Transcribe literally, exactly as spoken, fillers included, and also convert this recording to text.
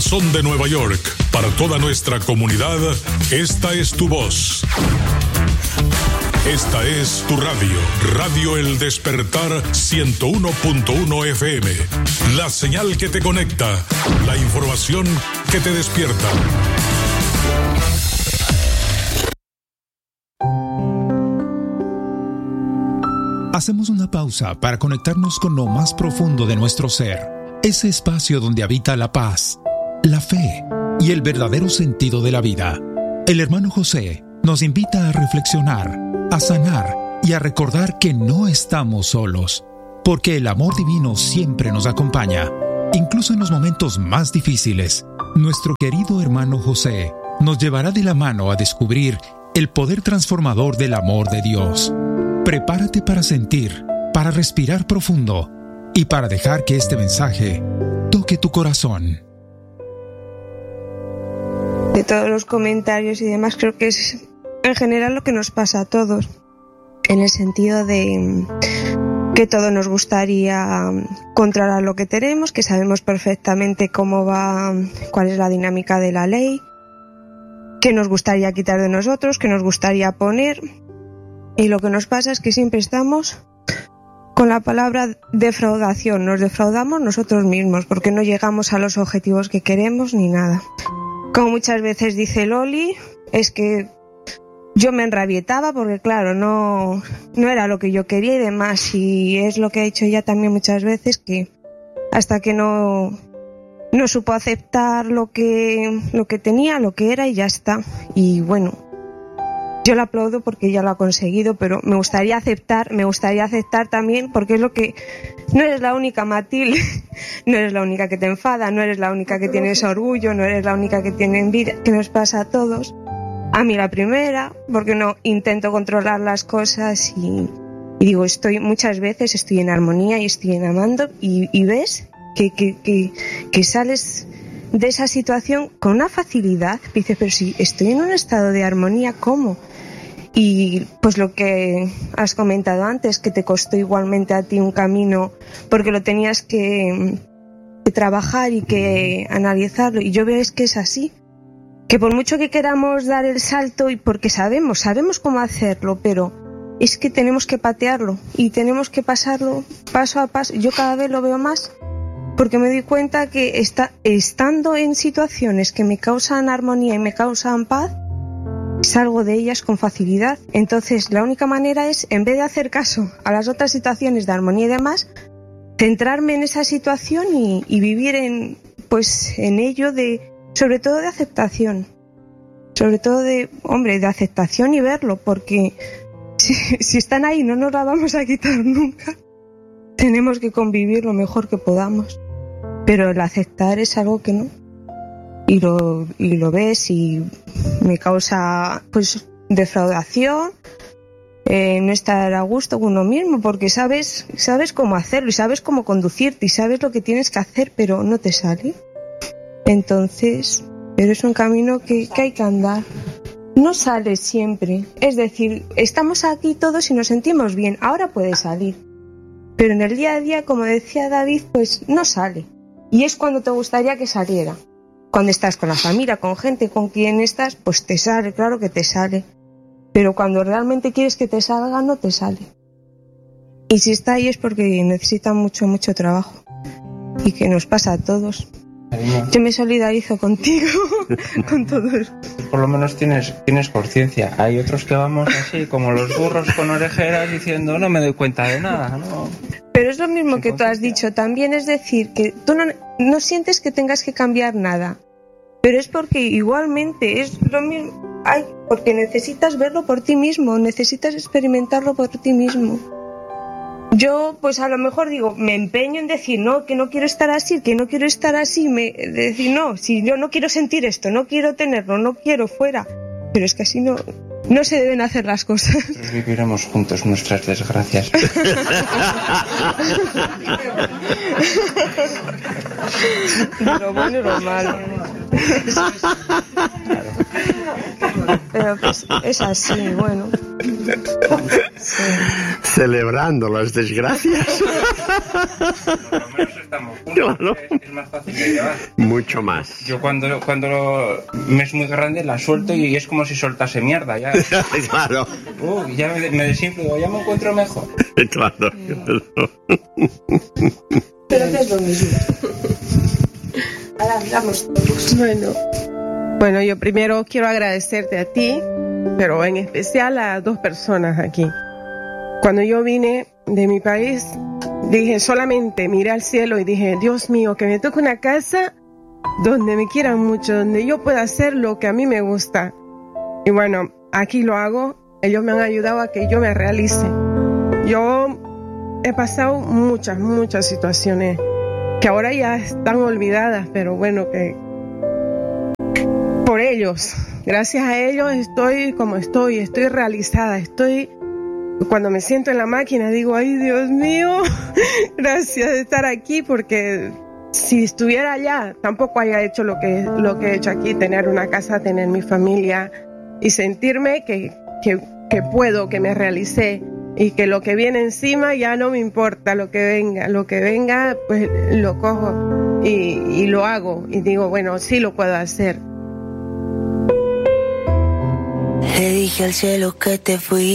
Son de Nueva York. Para toda nuestra comunidad, esta es tu voz. Esta es tu radio. Radio El Despertar ciento uno punto uno F M. La señal que te conecta. La información que te despierta. Hacemos una pausa para conectarnos con lo más profundo de nuestro ser. Ese espacio donde habita la paz, la fe y el verdadero sentido de la vida. El hermano José nos invita a reflexionar, a sanar y a recordar que no estamos solos, porque el amor divino siempre nos acompaña, incluso en los momentos más difíciles. Nuestro querido hermano José nos llevará de la mano a descubrir el poder transformador del amor de Dios. Prepárate para sentir, para respirar profundo y para dejar que este mensaje toque tu corazón. De todos los comentarios y demás, creo que es en general lo que nos pasa a todos, en el sentido de que todo nos gustaría controlar lo que tenemos, que sabemos perfectamente cómo va, cuál es la dinámica de la ley, que nos gustaría quitar de nosotros, que nos gustaría poner, y lo que nos pasa es que siempre estamos con la palabra defraudación, nos defraudamos nosotros mismos porque no llegamos a los objetivos que queremos ni nada. Como muchas veces dice Loli, es que yo me enrabietaba porque claro, no, no era lo que yo quería y demás, y es lo que ha dicho ella también muchas veces, que hasta que no, no supo aceptar lo que, lo que tenía, lo que era, y ya está. Y bueno, yo la aplaudo porque ella lo ha conseguido, pero me gustaría aceptar, me gustaría aceptar también, porque es lo que, no eres la única, Matilde, no eres la única que te enfada, no eres la única que tienes orgullo, no eres la única que tiene envidia, que nos pasa a todos. A mí la primera, porque no intento controlar las cosas y, y digo, estoy muchas veces estoy en armonía y estoy en amando, y, y ves que, que, que, que sales de esa situación con una facilidad. Dices, pero si estoy en un estado de armonía, ¿cómo? Y pues lo que has comentado antes, que te costó igualmente a ti un camino porque lo tenías que, que trabajar y que analizarlo, y yo veo es que es así, que por mucho que queramos dar el salto, y porque sabemos, sabemos cómo hacerlo, pero es que tenemos que patearlo y tenemos que pasarlo paso a paso. Yo cada vez lo veo más porque me doy cuenta que está, estando en situaciones que me causan armonía y me causan paz, salgo de ellas con facilidad. Entonces la única manera es, en vez de hacer caso a las otras situaciones de armonía y demás, centrarme en esa situación y, y vivir en, pues, en ello, de, sobre todo de aceptación, sobre todo de, hombre, de aceptación y verlo, porque si, si están ahí no nos la vamos a quitar nunca. Tenemos que convivir lo mejor que podamos, pero el aceptar es algo que no. Y lo, y lo ves y me causa pues defraudación, eh, no estar a gusto con uno mismo, porque sabes, sabes cómo hacerlo y sabes cómo conducirte y sabes lo que tienes que hacer, pero no te sale. Entonces, pero es un camino que, que hay que andar. No sale siempre, es decir, estamos aquí todos y nos sentimos bien, ahora puede salir, pero en el día a día, como decía David, pues no sale, y es cuando te gustaría que saliera. Cuando estás con la familia, con gente con quien estás, pues te sale, claro que te sale. Pero cuando realmente quieres que te salga, no te sale. Y si está ahí es porque necesita mucho, mucho trabajo. Y que nos pasa a todos. Cariño. Yo me solidarizo contigo, con todos. Por lo menos tienes, tienes conciencia. Hay otros que vamos así, como los burros con orejeras, diciendo, no me doy cuenta de nada, ¿no? Pero es lo mismo que tú has dicho también, es decir, que tú no, no sientes que tengas que cambiar nada, pero es porque igualmente es lo mismo, ay, porque necesitas verlo por ti mismo, necesitas experimentarlo por ti mismo. Yo, pues a lo mejor digo, me empeño en decir, no, que no quiero estar así, que no quiero estar así, me, decir, no, si yo no quiero sentir esto, no quiero tenerlo, no quiero, fuera, pero es que así no... No se deben hacer las cosas. Viviremos juntos nuestras desgracias. Lo bueno y lo malo. Pero pues es así, bueno. Sí. Celebrando las desgracias. Por lo menos estamos juntos, Claro. es, es más fácil de llevar. Mucho más. Yo cuando, cuando me es muy grande la suelto y es como si soltase mierda ya. Claro, Uh, ya me, me desinflo, digo, ya me encuentro mejor. claro. Pero que es lo mismo. Ahora hablamos todos. Bueno, bueno, yo primero quiero agradecerte a ti, pero en especial a dos personas aquí. Cuando yo vine de mi país, dije solamente, miré al cielo y dije, Dios mío, que me toque una casa donde me quieran mucho, donde yo pueda hacer lo que a mí me gusta. Y bueno, aquí lo hago, ellos me han ayudado a que yo me realice. Yo he pasado muchas, muchas situaciones que ahora ya están olvidadas, pero bueno, que por ellos, gracias a ellos estoy como estoy, estoy realizada, estoy, cuando me siento en la máquina digo, ay Dios mío, gracias de estar aquí, porque si estuviera allá tampoco haya hecho lo que, lo que he hecho aquí, tener una casa, tener mi familia y sentirme que, que, que puedo, que me realicé. Y que lo que viene encima ya no me importa, lo que venga, lo que venga, pues lo cojo y, y lo hago. Y digo, bueno, sí lo puedo hacer. Le dije al cielo que te fui.